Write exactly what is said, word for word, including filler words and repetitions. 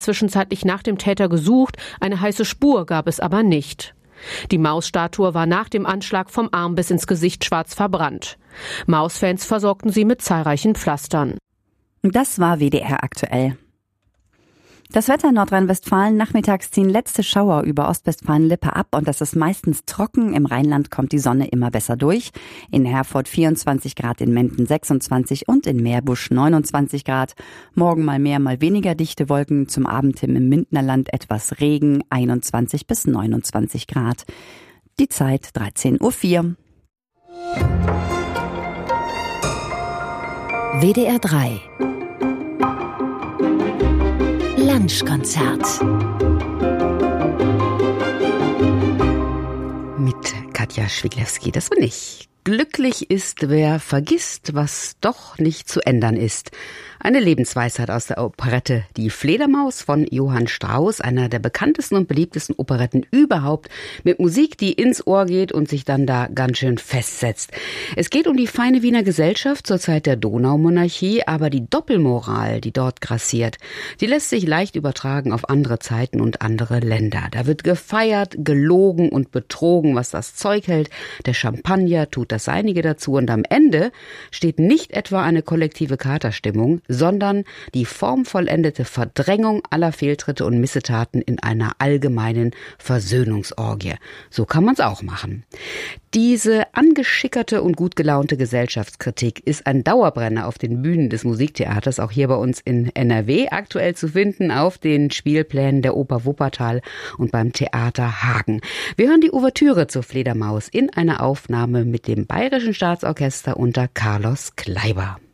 zwischenzeitlich nach dem Täter gesucht, eine heiße Spur gab es aber nicht. Die Maus-Statue war nach dem Anschlag vom Arm bis ins Gesicht schwarz verbrannt. Maus-Fans versorgten sie mit zahlreichen Pflastern. Das war W D R aktuell. Das Wetter in Nordrhein-Westfalen: Nachmittags ziehen letzte Schauer über Ostwestfalen-Lippe ab und es ist meistens trocken. Im Rheinland kommt die Sonne immer besser durch. In Herford vierundzwanzig Grad, in Menden sechsundzwanzig und in Meerbusch neunundzwanzig Grad. Morgen mal mehr, mal weniger dichte Wolken. Zum Abend hin im Mindenerland etwas Regen, einundzwanzig bis neunundzwanzig Grad. Die Zeit dreizehn Uhr vier. W D R drei Lunchkonzert mit Katja Schwiglewski. Das bin ich. Glücklich ist, wer vergisst, was doch nicht zu ändern ist. Eine Lebensweisheit aus der Operette Die Fledermaus von Johann Strauss, einer der bekanntesten und beliebtesten Operetten überhaupt, mit Musik, die ins Ohr geht und sich dann da ganz schön festsetzt. Es geht um die feine Wiener Gesellschaft zur Zeit der Donaumonarchie, aber die Doppelmoral, die dort grassiert, die lässt sich leicht übertragen auf andere Zeiten und andere Länder. Da wird gefeiert, gelogen und betrogen, was das Zeug hält. Der Champagner tut das Seinige dazu und am Ende steht nicht etwa eine kollektive Katerstimmung, sondern die formvollendete Verdrängung aller Fehltritte und Missetaten in einer allgemeinen Versöhnungsorgie. So kann man es auch machen. Diese angeschickerte und gut gelaunte Gesellschaftskritik ist ein Dauerbrenner auf den Bühnen des Musiktheaters, auch hier bei uns in N R W, aktuell zu finden auf den Spielplänen der Oper Wuppertal und beim Theater Hagen. Wir hören die Ouvertüre zur Fledermaus in einer Aufnahme mit dem Bayerischen Staatsorchester unter Carlos Kleiber.